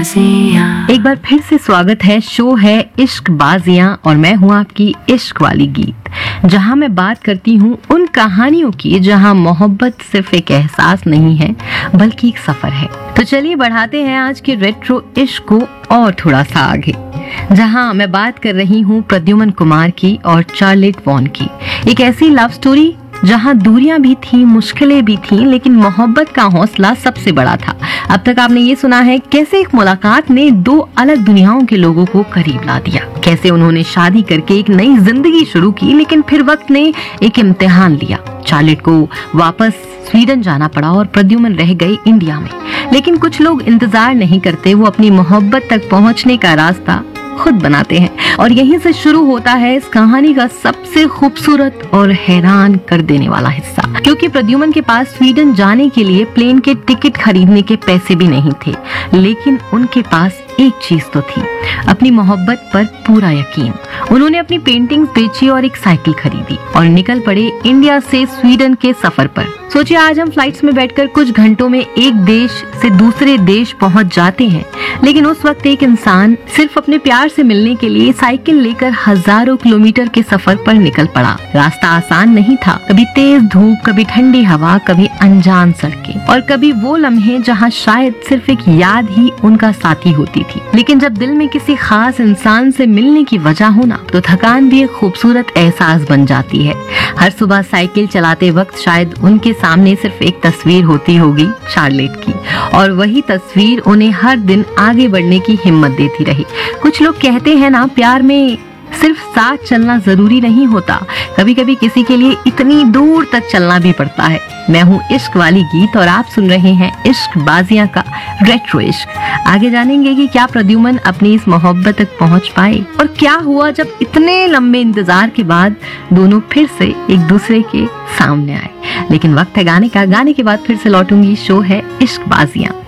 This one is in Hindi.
बाजियां। एक बार फिर से स्वागत है। शो है इश्क बाजियां और मैं हूँ आपकी इश्क वाली गीत, जहाँ मैं बात करती हूँ उन कहानियों की जहाँ मोहब्बत सिर्फ एक एहसास नहीं है बल्कि एक सफर है। तो चलिए बढ़ाते हैं आज के रेट्रो इश्क को और थोड़ा सा आगे, जहाँ मैं बात कर रही हूँ प्रद्युमन कुमार की और चार्लेट वॉन की। एक ऐसी लव स्टोरी जहाँ दूरियां भी थी, मुश्किलें भी थी, लेकिन मोहब्बत का हौसला सबसे बड़ा था। अब तक आपने ये सुना है कैसे एक मुलाकात ने दो अलग दुनियाओं के लोगों को करीब ला दिया, कैसे उन्होंने शादी करके एक नई जिंदगी शुरू की, लेकिन फिर वक्त ने एक इम्तिहान लिया। चार्लेट को वापस स्वीडन जाना पड़ा और प्रद्युमन रह गए इंडिया में। लेकिन कुछ लोग इंतजार नहीं करते, वो अपनी मोहब्बत तक पहुंचने का रास्ता खुद बनाते हैं। और यहीं से शुरू होता है इस कहानी का सबसे खूबसूरत और हैरान कर देने वाला हिस्सा, क्योंकि प्रद्युमन के पास स्वीडन जाने के लिए प्लेन के टिकट खरीदने के पैसे भी नहीं थे, लेकिन उनके पास एक चीज तो थी, अपनी मोहब्बत पर पूरा यकीन। उन्होंने अपनी पेंटिंग्स बेची और एक साइकिल खरीदी और निकल पड़े इंडिया से स्वीडन के सफर पर। सोचिए, आज हम फ्लाइट्स में बैठकर कुछ घंटों में एक देश से दूसरे देश पहुंच जाते हैं, लेकिन उस वक्त एक इंसान सिर्फ अपने प्यार से मिलने के लिए साइकिल लेकर हजारों किलोमीटर के सफर पर निकल पड़ा। रास्ता आसान नहीं था, कभी तेज धूप, कभी ठंडी हवा, कभी अनजान सड़कें और कभी वो लम्हे जहाँ शायद सिर्फ एक याद ही उनका साथी होती थी। लेकिन जब दिल में किसी खास इंसान से मिलने की वजह हो ना, तो थकान भी एक खूबसूरत एहसास बन जाती है। हर सुबह साइकिल चलाते वक्त शायद उनके सामने सिर्फ एक तस्वीर होती होगी, चार्लेट की, और वही तस्वीर उन्हें हर दिन आगे बढ़ने की हिम्मत देती रही। कुछ लोग कहते हैं ना, प्यार में सिर्फ साथ चलना जरूरी नहीं होता, कभी कभी किसी के लिए इतनी दूर तक चलना भी पड़ता है। मैं हूँ इश्क वाली गीत और आप सुन रहे हैं इश्क बाजियां का रेट्रो इश्क। आगे जानेंगे कि क्या प्रद्युमन अपनी इस मोहब्बत तक पहुंच पाए और क्या हुआ जब इतने लंबे इंतजार के बाद दोनों फिर से एक दूसरे के सामने आए। लेकिन वक्त है गाने का, गाने के बाद फिर से लौटूंगी। शो है इश्क बाजियां।